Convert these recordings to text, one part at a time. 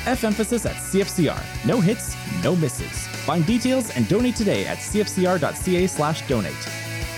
F emphasis at CFCR. No hits, no misses. Find details and donate today at cfcr.ca/donate.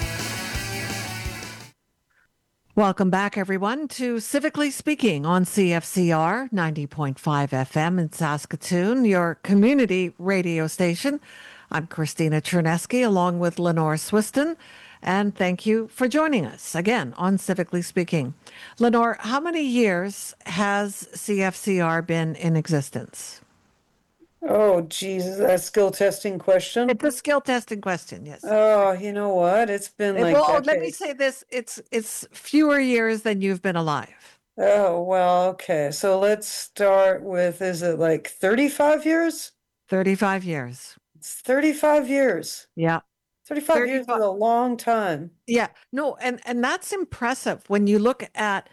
Welcome back, everyone, to Civically Speaking on CFCR 90.5 FM in Saskatoon, your community radio station. I'm Christina Chernesky, along with Lenore Swiston, and thank you for joining us again on Civically Speaking. Lenore, how many years has CFCR been in existence? Oh, geez, that skill testing question. It's a skill testing question, yes. Oh, you know what? It's been like Well, decades. let me say this, it's fewer years than you've been alive. Oh, well, okay. So let's start with, is it like 35 years? 35 years. It's 35 years. Yeah. 35 years is a long time. Yeah, no, and that's impressive when you look at,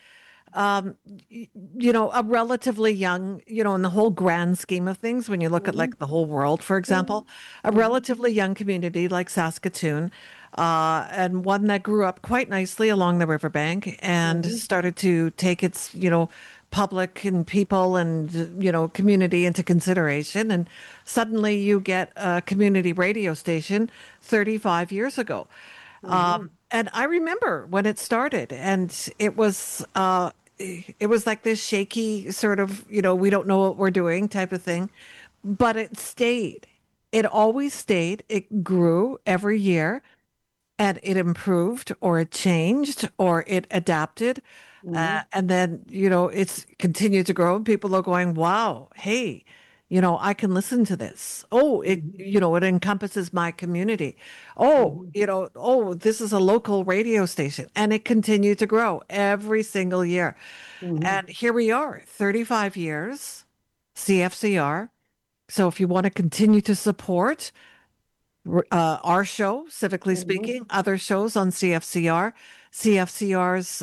a relatively young, in the whole grand scheme of things, when you look at like the whole world, for example, a relatively young community like Saskatoon, and one that grew up quite nicely along the riverbank and started to take its, public and people and, community into consideration. And suddenly you get a community radio station 35 years ago. And I remember when it started, and it was like this shaky sort of, we don't know what we're doing type of thing, but it stayed. It always stayed. It grew every year, and it improved, or it changed, or it adapted. And then, it's continued to grow, and people are going, wow, hey, I can listen to this. Oh, it encompasses my community. Oh, this is a local radio station, and it continued to grow every single year. And here we are, 35 years, CFCR. So if you want to continue to support our show, Civically Speaking, other shows on CFCR, CFCR's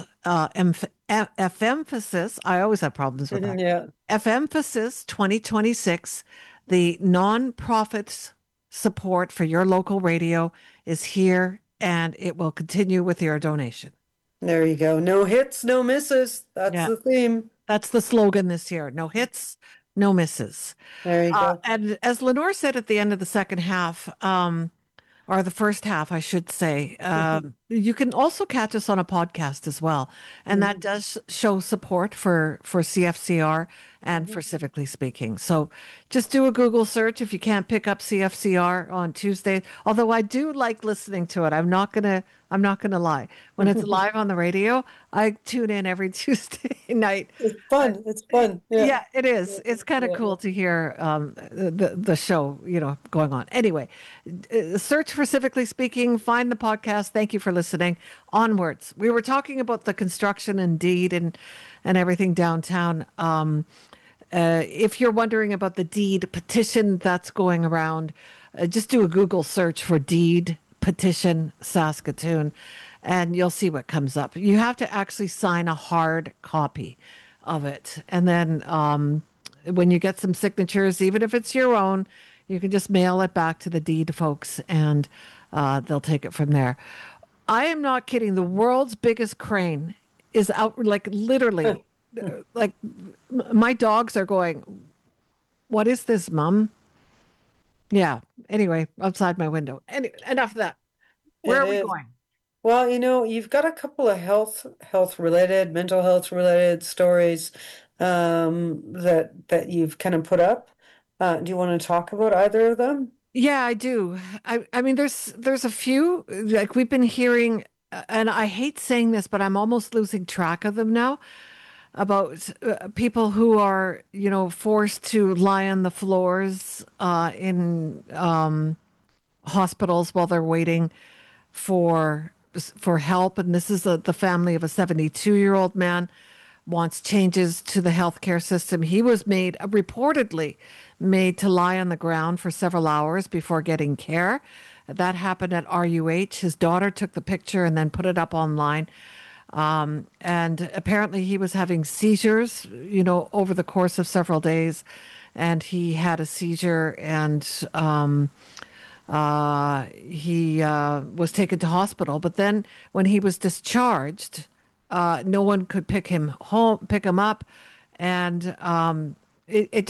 F-emphasis, I always have problems with that. Yeah. F-emphasis 2026, the nonprofit support for your local radio is here, and it will continue with your donation. There you go. No hits, no misses. That's the theme. That's the slogan this year. No hits, no misses. There you go. And as Lenore said at the end of the second half, or the first half, I should say, you can also catch us on a podcast as well. And that does show support for CFCR and for Civically Speaking. So just do a Google search if you can't pick up CFCR on Tuesday. Although I do like listening to it. I'm not gonna lie. When it's live on the radio, I tune in every Tuesday night. It's fun. It's fun. Yeah, it is. It's kind of cool to hear the show, going on. Anyway, search for Civically Speaking, find the podcast. Thank you for listening. Onwards. We were talking about the construction indeed and everything downtown. If you're wondering about the deed petition that's going around, just do a Google search for deed petition Saskatoon, and you'll see what comes up. You have to actually sign a hard copy of it. And then when you get some signatures, even if it's your own, you can just mail it back to the deed folks, and they'll take it from there. I am not kidding. The world's biggest crane is out, like literally, like my dogs are going, what is this, Mom? Yeah. Anyway, outside my window. Enough of that. Where are we going? Well, you've got a couple of health related, mental health related stories that you've kind of put up. Do you want to talk about either of them? Yeah, I do. I mean, there's a few, like we've been hearing, and I hate saying this, but I'm almost losing track of them now, about people who are, forced to lie on the floors in hospitals while they're waiting for help. And this is the family of a 72-year-old man wants changes to the healthcare system. He was reportedly made to lie on the ground for several hours before getting care. That happened at RUH. His daughter took the picture and then put it up online. And apparently he was having seizures, over the course of several days. And he had a seizure, and he was taken to hospital. But then when he was discharged, no one could pick him up. And it